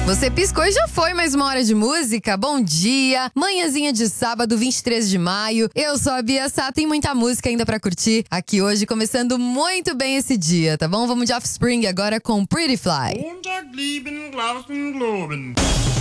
Você piscou e já foi mais uma hora de música. Bom dia, manhãzinha de sábado, 23 de maio. Eu sou a Bia Sá, tem muita música ainda pra curtir aqui hoje, começando muito bem esse dia, tá bom? Vamos de Offspring agora com Pretty Fly.